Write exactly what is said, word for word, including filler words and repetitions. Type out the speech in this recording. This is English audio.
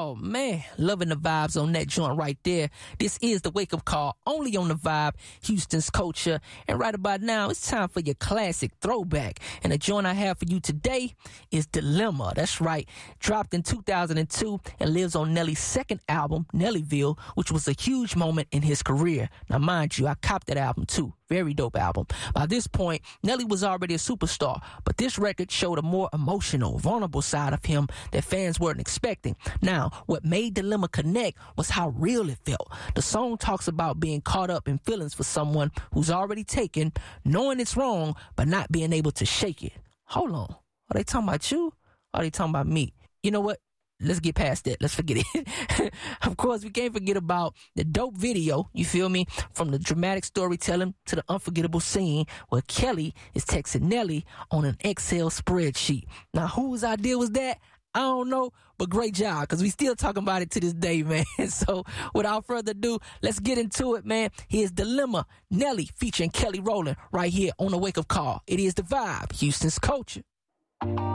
Oh, man, loving the vibes on that joint right there. This is the Wake Up Call, only on The Vibe, Houston's culture. And right about now, it's time for your classic throwback. And the joint I have for you today is Dilemma. That's right. Dropped in two thousand two and lives on Nelly's second album, Nellyville, which was a huge moment in his career. Now, mind you, I copped that album too. Very dope album. By this point, Nelly was already a superstar, but this record showed a more emotional, vulnerable side of him that fans weren't expecting. Now, what made Dilemma connect was how real it felt. The song talks about being caught up in feelings for someone who's already taken, knowing it's wrong, but not being able to shake it. Hold on. Are they talking about you? Or are they talking about me? You know what? Let's get past that. Let's forget it. Of course, we can't forget about the dope video, you feel me, from the dramatic storytelling to the unforgettable scene where Kelly is texting Nelly on an Excel spreadsheet. Now, whose idea was that? I don't know, but great job, because we still talking about it to this day, man. So, without further ado, let's get into it, man. Here's Dilemma, Nelly featuring Kelly Rowland right here on the Wake Up Call. It is The Vibe, Houston's culture.